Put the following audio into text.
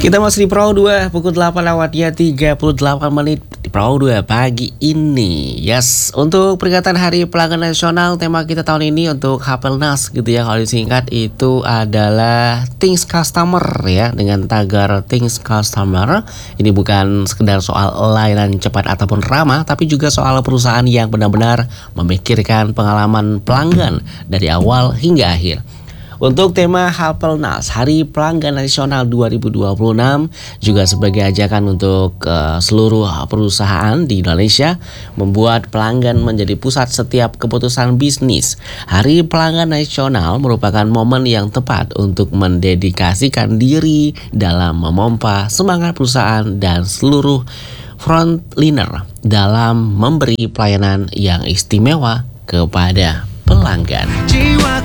Kita masih di Pro 2 pukul 8 lewatnya 38 menit di Pro 2 pagi ini. Yes, untuk peringatan Hari Pelanggan Nasional, tema kita tahun ini untuk Hapelnas gitu ya. Kalau disingkat itu adalah Things Customer ya, dengan tagar Things Customer. Ini bukan sekedar soal layanan cepat ataupun ramah, tapi juga soal perusahaan yang benar-benar memikirkan pengalaman pelanggan dari awal hingga akhir. Untuk tema Hapelnas, Hari Pelanggan Nasional 2026 juga sebagai ajakan untuk seluruh perusahaan di Indonesia membuat pelanggan menjadi pusat setiap keputusan bisnis. Hari Pelanggan Nasional merupakan momen yang tepat untuk mendedikasikan diri dalam memompa semangat perusahaan dan seluruh frontliner dalam memberi pelayanan yang istimewa kepada pelanggan. Jiwa